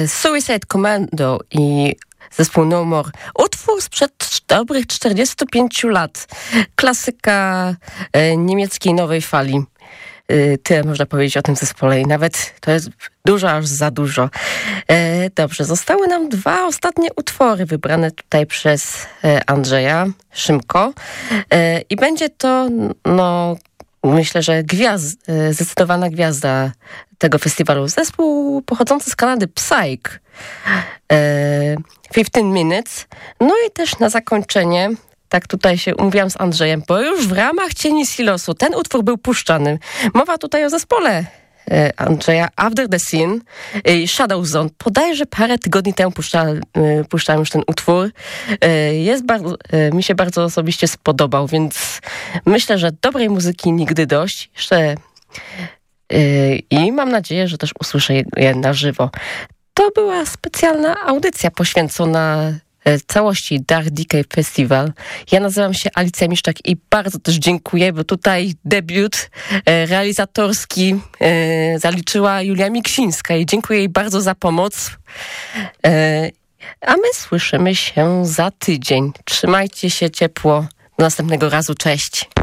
Suicide Commando i zespół No More. Utwór sprzed dobrych 45 lat. Klasyka niemieckiej nowej fali. Tyle można powiedzieć o tym zespole i nawet to jest dużo, aż za dużo. Dobrze, zostały nam 2 ostatnie utwory wybrane tutaj przez Andrzeja Szymko i będzie to, no myślę, że zdecydowana gwiazda tego festiwalu. Zespół pochodzący z Kanady, Psyche. 15 Minutes. No i też na zakończenie, tak tutaj się umówiłam z Andrzejem, bo już w ramach Cieni Silosu ten utwór był puszczany. Mowa tutaj o zespole Andrzeja, After the Scene i Shadow Zone. Bodajże parę tygodni temu puszczałem już ten utwór. Mi się bardzo osobiście spodobał, więc myślę, że dobrej muzyki nigdy dość. I mam nadzieję, że też usłyszę je na żywo. To była specjalna audycja poświęcona całości Dark Decay Festival. Ja nazywam się Alicja Miszczak i bardzo też dziękuję, bo tutaj debiut realizatorski zaliczyła Julia Miksińska i dziękuję jej bardzo za pomoc. A my słyszymy się za tydzień. Trzymajcie się ciepło. Do następnego razu. Cześć.